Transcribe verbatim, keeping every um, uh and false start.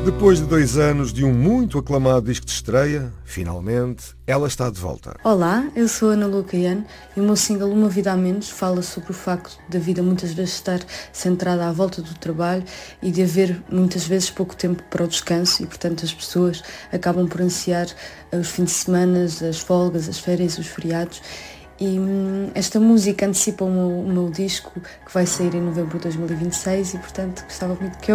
Depois de dois anos de um muito aclamado disco de estreia, finalmente, ela está de volta. Olá, eu sou a Ana Lucaiano e o meu single Uma Vida a Menos fala sobre o facto da vida muitas vezes estar centrada à volta do trabalho e de haver muitas vezes pouco tempo para o descanso e, portanto, as pessoas acabam por ansiar os fins de semana, as folgas, as férias, os feriados. E hum, esta música antecipa o meu, o meu disco que vai sair em novembro de dois mil e vinte e seis e, portanto, gostava muito que eu